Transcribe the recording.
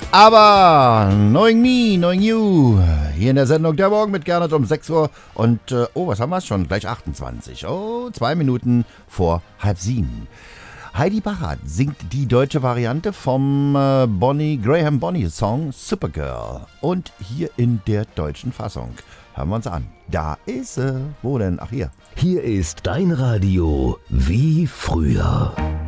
Aber knowing me, knowing you. Hier in der Sendung der Morgen mit Gernot um 6 Uhr. Und, was haben wir schon? Gleich 28. 2 Minuten vor 6:30. Heidi Bacher singt die deutsche Variante vom Graham Bonny Song Supergirl. Und hier in der deutschen Fassung. Hören wir uns an. Da ist sie. Wo denn? Ach, hier. Hier ist dein Radio wie früher.